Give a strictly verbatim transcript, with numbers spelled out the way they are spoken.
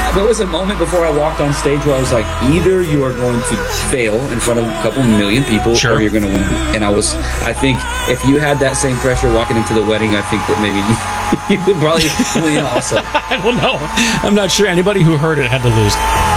there was a moment before I walked on stage where I was like, either you are going to fail in front of a couple million people, sure. or you're going to win. And I was, I think, if you had that same pressure walking into the wedding, I think that maybe you, you would probably win also. I don't know. I'm not sure anybody who heard it had to lose.